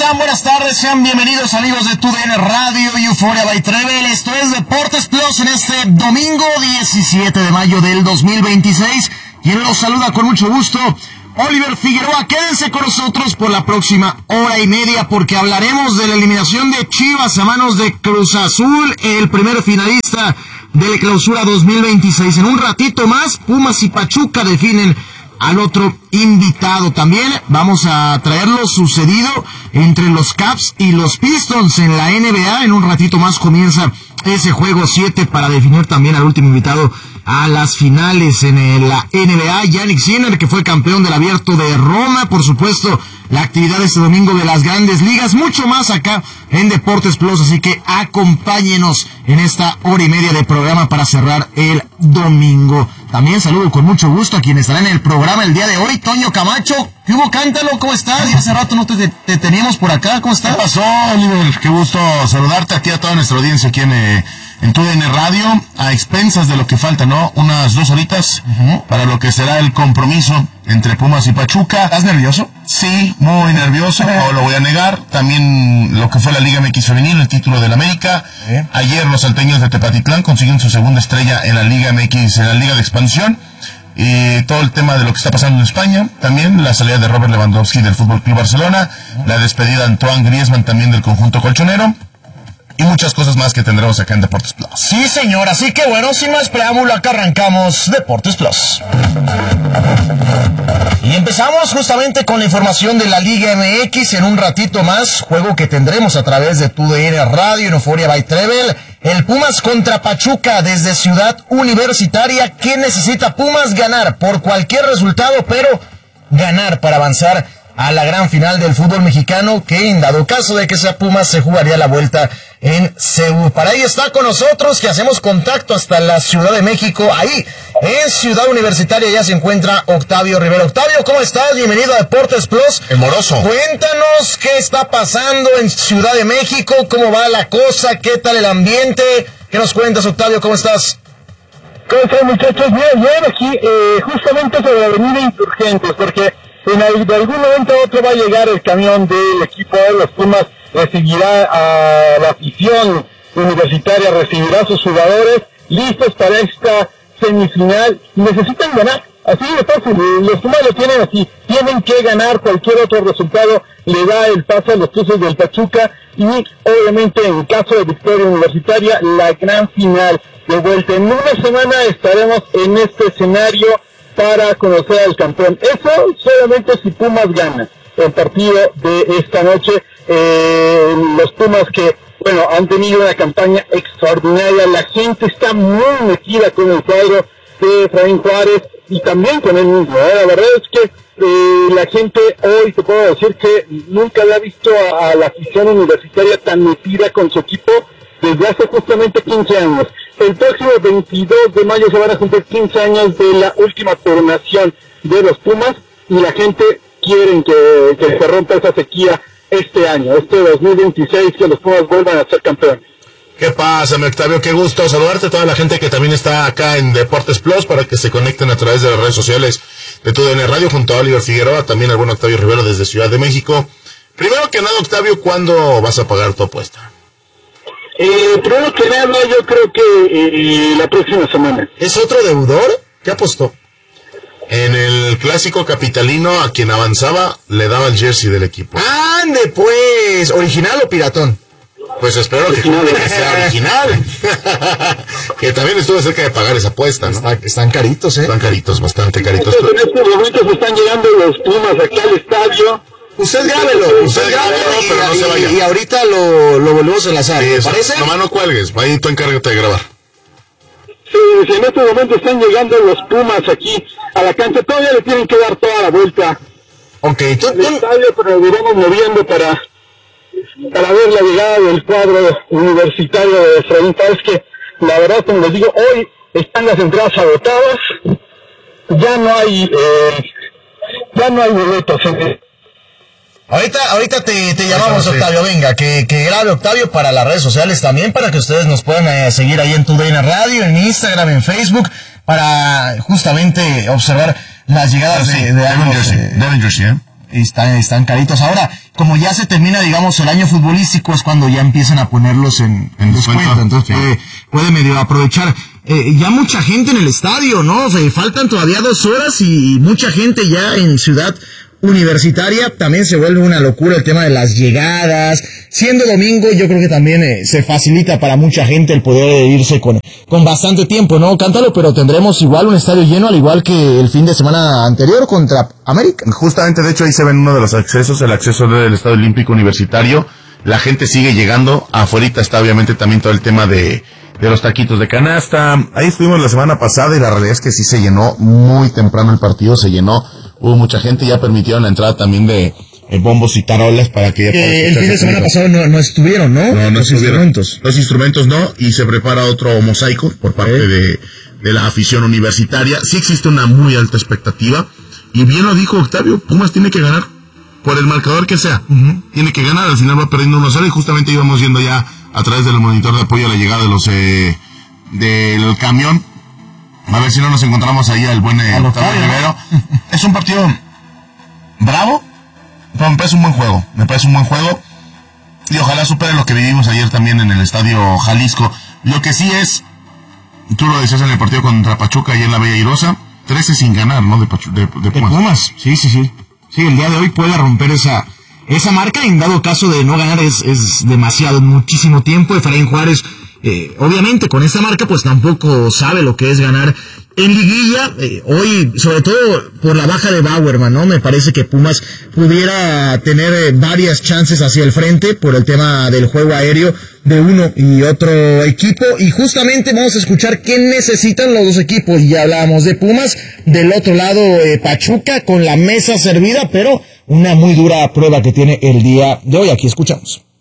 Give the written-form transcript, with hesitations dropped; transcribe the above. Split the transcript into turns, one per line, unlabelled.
están? Buenas tardes, sean bienvenidos amigos de TUDN Radio y Euphoria by Trevel. Esto es Deportes Plus en este domingo 17 de mayo del 2026. Quien los saluda con mucho gusto, Oliver Figueroa. Quédense con nosotros por la próxima hora y media porque hablaremos de la eliminación de Chivas a manos de Cruz Azul, el primer finalista de la Clausura 2026. En un ratito más, Pumas y Pachuca definen al otro invitado. También vamos a traer lo sucedido entre los Caps y los Pistons en la NBA. En un ratito más comienza ese juego 7 para definir también al último invitado a las finales en la NBA. Jannik Sinner, que fue campeón del Abierto de Roma. Por supuesto, la actividad este domingo de las Grandes Ligas. Mucho más acá en Deportes Plus, así que acompáñenos en esta hora y media de programa para cerrar el domingo. También saludo con mucho gusto a quienes estarán en el programa el día de hoy. Toño Camacho, ¿qué hubo? Cántalo, ¿cómo estás? Y hace rato no te teníamos por acá, ¿cómo estás?
¿Qué pasó, Oliver? Qué gusto saludarte aquí a toda nuestra audiencia aquí en TUDN Radio, a expensas de lo que falta, ¿no? Unas 2 horitas para lo que será el compromiso entre Pumas y Pachuca.
¿Estás nervioso?
Sí, muy nervioso, no lo voy a negar. También lo que fue la Liga MX Femenil, el título del América. Ayer los salteños de Tepatitlán consiguieron su segunda estrella en la Liga MX, en la Liga de Expansión. Y todo el tema de lo que está pasando en España, también la salida de Robert Lewandowski del Fútbol Club Barcelona, la despedida de Antoine Griezmann también del conjunto colchonero, y muchas cosas más que tendremos acá en Deportes Plus.
Sí, señor, así que bueno, sin más preámbulo, acá arrancamos Deportes Plus. Y empezamos justamente con la información de la Liga MX. En un ratito más, juego que tendremos a través de TUDN Radio en Euphoria by Trevel. El Pumas contra Pachuca desde Ciudad Universitaria. ¿Qué necesita Pumas? Ganar por cualquier resultado, pero ganar para avanzar a la gran final del fútbol mexicano, que en dado caso de que sea Pumas se jugaría la vuelta en Seúl. Para ello está con nosotros, que hacemos contacto hasta la Ciudad de México. Ahí, en Ciudad Universitaria, ya se encuentra Octavio Rivera. Octavio, ¿cómo estás? Bienvenido a Deportes Plus.
El Moroso.
Cuéntanos qué está pasando en Ciudad de México, cómo va la cosa, qué tal el ambiente. ¿Qué nos cuentas, Octavio? ¿Cómo estás?
¿Cómo están, muchachos? Bien, aquí justamente sobre la avenida Insurgentes, porque de algún momento a otro va a llegar el camión del equipo de los Pumas, recibirá a la afición universitaria, recibirá a sus jugadores listos para esta semifinal. Necesitan ganar, así de fácil, los Pumas lo tienen así, tienen que ganar. Cualquier otro resultado le da el paso a los Tuzos del Pachuca y obviamente en caso de victoria universitaria, la gran final de vuelta. En una semana estaremos en este escenario para conocer al campeón. Eso solamente si Pumas gana el partido de esta noche. Los Pumas que, bueno, han tenido una campaña extraordinaria. La gente está muy metida con el cuadro de Efraín Juárez y también con él mismo. La verdad es que la gente hoy, te puedo decir que nunca había visto a la afición universitaria tan metida con su equipo desde hace justamente 15 años. El próximo 22 de mayo se van a cumplir 15 años de la última coronación de los Pumas y la gente quiere que se rompa esa sequía este año, este 2026, que los Pumas vuelvan a ser campeones.
¿Qué pasa, mi Octavio? Qué gusto saludarte a toda la gente que también está acá en Deportes Plus para que se conecten a través de las redes sociales de TUDN Radio junto a Oliver Figueroa, también al buen Octavio Rivera desde Ciudad de México. Primero que nada, Octavio, ¿cuándo vas a pagar tu apuesta?
Primero que nada, yo creo que la próxima semana.
¿Es otro deudor? ¿Qué apostó? En el clásico capitalino, a quien avanzaba le daba el jersey del equipo.
¡Ande pues! ¿Original o piratón?
Pues espero que sea original. Que también estuve cerca de pagar esa apuesta, ¿no?
Están caritos,
Están caritos, bastante caritos.
En estos momentos están llegando los Pumas aquí al estadio.
Usted grábelo,
pero no se vaya.
Y ahorita lo volvemos a enlazar, ¿te parece?
Nomás no cuelgues, ahí tú encárgate de grabar.
Sí, en este momento están llegando los Pumas aquí a la cancha, todavía le tienen que dar toda la vuelta.
Ok,
El estadio, pero lo iremos moviendo para ver la llegada del cuadro universitario de Efraín Juárez, que la verdad, como les digo, hoy están las entradas agotadas, ya no hay boletos.
Ahorita te llamamos, Octavio, venga, que grabe Octavio para las redes sociales también, para que ustedes nos puedan seguir ahí en TUDN Radio, en Instagram, en Facebook, para justamente observar las llegadas de
Devin Jersey,
están caritos. Ahora, como ya se termina, digamos, el año futbolístico, es cuando ya empiezan a ponerlos en descuento. Entonces puede medio aprovechar. Ya mucha gente en el estadio, ¿no? O sea, faltan todavía 2 horas y mucha gente ya en Ciudad Universitaria. También se vuelve una locura el tema de las llegadas. Siendo domingo, yo creo que también se facilita para mucha gente el poder irse con bastante tiempo, ¿no? Cántalo, pero tendremos igual un estadio lleno, al igual que el fin de semana anterior contra América.
Justamente, de hecho, ahí se ven uno de los accesos, el acceso del Estadio Olímpico Universitario. La gente sigue llegando. Afuera está obviamente también todo el tema de los taquitos de canasta. Ahí estuvimos la semana pasada y la realidad es que sí se llenó muy temprano el partido, se llenó. Hubo mucha gente, ya permitieron la entrada también de bombos y tarolas para que...
el fin de semana pasado no estuvieron, ¿no?
No estuvieron. Los instrumentos no, y se prepara otro mosaico por parte de la afición universitaria. Sí existe una muy alta expectativa, y bien lo dijo Octavio, Pumas tiene que ganar, por el marcador que sea. Tiene que ganar, al final va perdiendo 1-0, y justamente íbamos viendo ya a través del monitor de apoyo a la llegada de los del camión. A ver si no nos encontramos ahí al buen Octavio Rivero. Es un partido bravo, pero me parece un buen juego. Y ojalá supere lo que vivimos ayer también en el Estadio Jalisco. Lo que sí es, tú lo decías en el partido contra Pachuca y en la Bella Airosa, 13 sin ganar, ¿no? De Pumas.
Sí, el día de hoy puede romper esa marca. En dado caso de no ganar es demasiado, muchísimo tiempo. Efraín Juárez, obviamente con esa marca pues tampoco sabe lo que es ganar en liguilla. Hoy, sobre todo por la baja de Bauerman, ¿no? Me parece que Pumas pudiera tener varias chances hacia el frente por el tema del juego aéreo de uno y otro equipo. Y justamente vamos a escuchar qué necesitan los dos equipos. Ya hablábamos de Pumas, del otro lado Pachuca con la mesa servida, pero una muy dura prueba que tiene el día de hoy. Aquí escuchamos.